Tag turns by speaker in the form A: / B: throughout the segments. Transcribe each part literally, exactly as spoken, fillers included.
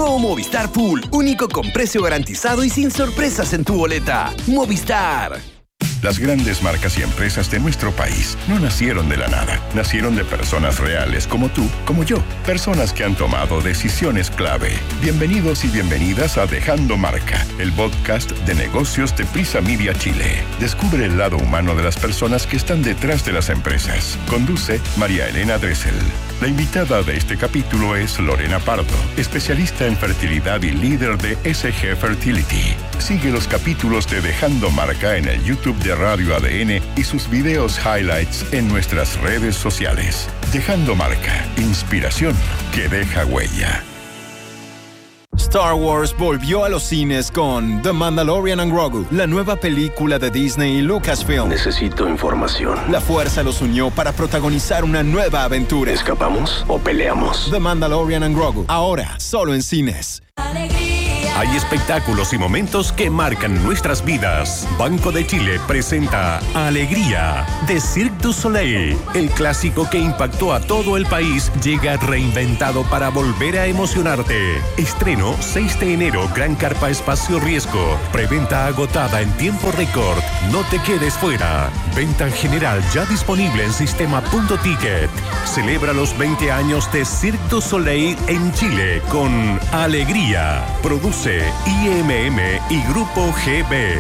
A: Nuevo Movistar Full, único con precio garantizado y sin sorpresas en tu boleta. Movistar.
B: Las grandes marcas y empresas de nuestro país no nacieron de la nada. Nacieron de personas reales como tú, como yo. Personas que han tomado decisiones clave. Bienvenidos y bienvenidas a Dejando Marca, el podcast de negocios de Prisa Media Chile. Descubre el lado humano de las personas que están detrás de las empresas. Conduce María Elena Dressel. La invitada de este capítulo es Lorena Pardo, especialista en fertilidad y líder de S G Fertility. Sigue los capítulos de Dejando Marca en el YouTube de Radio A D N y sus videos highlights en nuestras redes sociales. Dejando Marca, inspiración que deja huella.
C: Star Wars volvió a los cines con The Mandalorian and Grogu, la nueva película de Disney y Lucasfilm.
D: Necesito información.
C: La fuerza los unió para protagonizar una nueva aventura.
D: ¿Escapamos o peleamos?
C: The Mandalorian and Grogu, ahora solo en cines.
E: Hay espectáculos y momentos que marcan nuestras vidas. Banco de Chile presenta Alegría de Cirque du Soleil. El clásico que impactó a todo el país llega reinventado para volver a emocionarte. Estreno seis de enero, Gran Carpa Espacio Riesgo. Preventa agotada en tiempo récord. No te quedes fuera. Venta general ya disponible en sistema punto ticket. Celebra los veinte años de Cirque du Soleil en Chile con Alegría. Produce I M M y Grupo G B.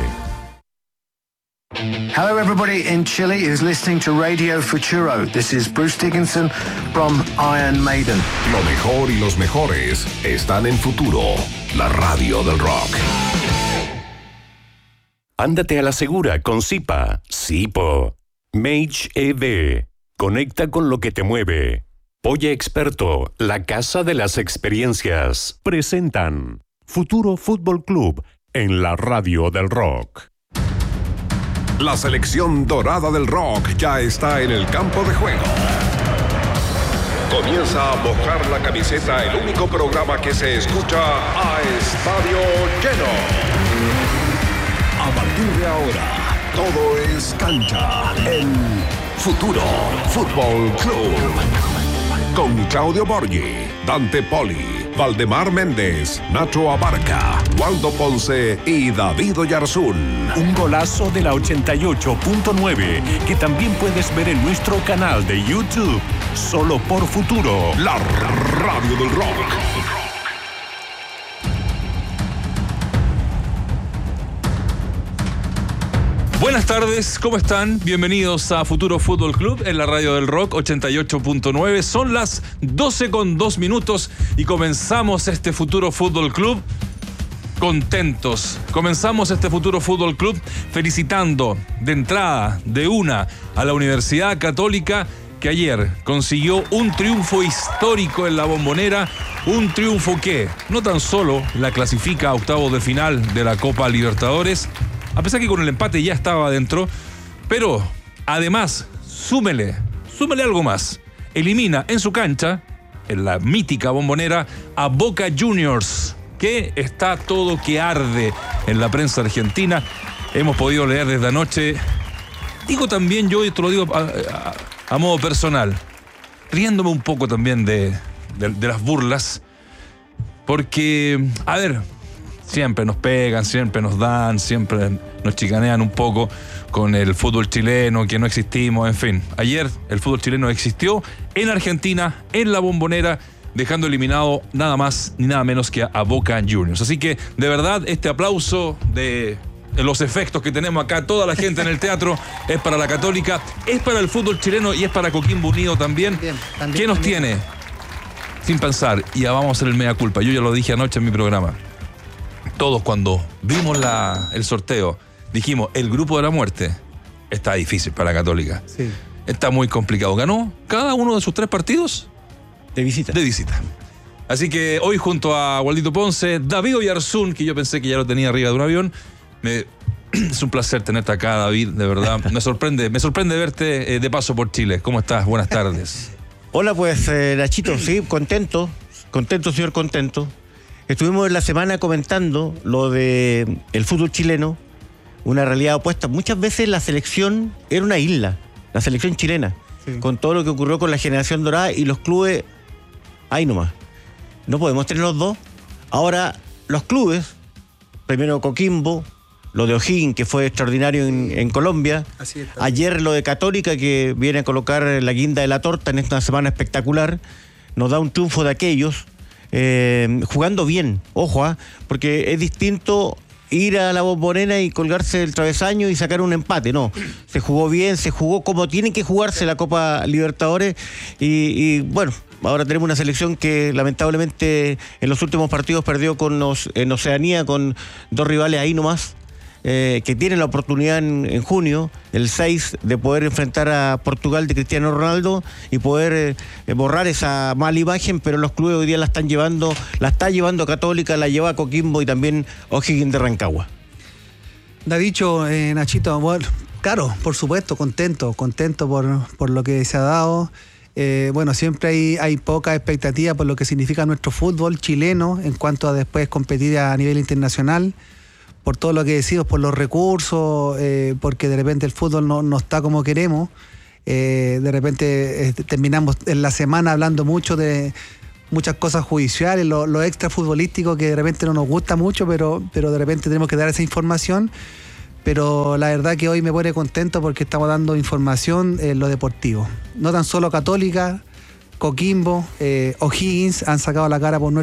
F: Hello everybody in Chile who's listening to Radio Futuro. This is Bruce Dickinson from Iron Maiden.
E: Lo mejor y los mejores están en Futuro, la radio del rock. Ándate a la segura con Zipa, Zipo. Mage E V. Conecta con lo que te mueve. Polla Experto, la casa de las experiencias. Presentan Futuro Fútbol Club en la radio del rock. La selección dorada del rock ya está en el campo de juego. Comienza a mojar la camiseta, el único programa que se escucha a estadio lleno. A partir de ahora, todo es cancha en Futuro Fútbol Club. Con Claudio Borghi, Dante Poli, Valdemar Méndez, Nacho Abarca, Waldo Ponce y David Oyarzún. Un golazo de la ochenta y ocho punto nueve que también puedes ver en nuestro canal de YouTube. Solo por Futuro, la radio del rock.
G: Buenas tardes, ¿cómo están? Bienvenidos a Futuro Fútbol Club en la radio del rock ochenta y ocho punto nueve. Son las doce con dos minutos y comenzamos este Futuro Fútbol Club contentos. Comenzamos este Futuro Fútbol Club felicitando de entrada, de una, a la Universidad Católica que ayer consiguió un triunfo histórico en la Bombonera. Un triunfo que no tan solo la clasifica a octavos de final de la Copa Libertadores, a pesar que con el empate ya estaba adentro, pero además, súmele, súmele algo más. Elimina en su cancha, en la mítica Bombonera, a Boca Juniors, que está todo que arde en la prensa argentina. Hemos podido leer desde anoche, digo también yo, y esto lo digo a, a, a modo personal, riéndome un poco también de, de, de las burlas, porque, a ver, siempre nos pegan, siempre nos dan, siempre nos chicanean un poco con el fútbol chileno, que no existimos, en fin. Ayer el fútbol chileno existió en Argentina, en la Bombonera, dejando eliminado nada más ni nada menos que a Boca Juniors. Así que, de verdad, este aplauso de los efectos que tenemos acá, toda la gente en el teatro, es para la Católica, es para el fútbol chileno y es para Coquimbo Unido también. Bien, también ¿Qué nos también tiene? Sin pensar, y ya vamos a hacer el mea culpa. Yo ya lo dije anoche en mi programa. Todos cuando vimos la, el sorteo, dijimos, el grupo de la muerte está difícil para la Católica. Sí. Está muy complicado. Ganó cada uno de sus tres partidos
H: de visita.
G: De visita. Así que hoy junto a Waldito Ponce, David Oyarzún, que yo pensé que ya lo tenía arriba de un avión, me, es un placer tenerte acá, David, de verdad. Me sorprende, me sorprende verte eh, de paso por Chile. ¿Cómo estás? Buenas tardes.
H: Hola, pues, eh, Nachito, sí, contento, contento, señor, contento. Estuvimos en la semana comentando lo de el fútbol chileno, una realidad opuesta. Muchas veces la selección era una isla, la selección chilena, sí, con todo lo que ocurrió con la generación dorada y los clubes, ahí nomás. No podemos tener los dos. Ahora, los clubes, primero Coquimbo, lo de O'Higgins, que fue extraordinario en, en Colombia.
I: Así es,
H: ayer lo de Católica, que viene a colocar la guinda de la torta en esta semana espectacular, nos da un triunfo de aquellos, eh, jugando bien, ojo, ¿eh? Porque es distinto ir a la Bombonera y colgarse el travesaño y sacar un empate, no, se jugó bien, se jugó como tiene que jugarse la Copa Libertadores y, y bueno, ahora tenemos una selección que lamentablemente en los últimos partidos perdió con los, en Oceanía con dos rivales ahí nomás, eh, que tienen la oportunidad en, en junio, el seis, de poder enfrentar a Portugal de Cristiano Ronaldo y poder eh, borrar esa mala imagen, pero los clubes hoy día la están llevando, la está llevando Católica, la lleva Coquimbo y también O'Higgins de Rancagua.
I: Davicho, eh, Nachito, bueno, claro, por supuesto, contento, contento por, por lo que se ha dado. Eh, bueno, siempre hay, hay poca expectativa por lo que significa nuestro fútbol chileno en cuanto a después competir a nivel internacional, por todo lo que decimos, por los recursos, eh, porque de repente el fútbol no, no está como queremos. Eh, de repente eh, terminamos en la semana hablando mucho de muchas cosas judiciales, lo, lo extra futbolístico que de repente no nos gusta mucho, pero, pero de repente tenemos que dar esa información. Pero la verdad que hoy me pone contento porque estamos dando información en lo deportivo. No tan solo Católica, Coquimbo, eh, O'Higgins han sacado la cara por nuestro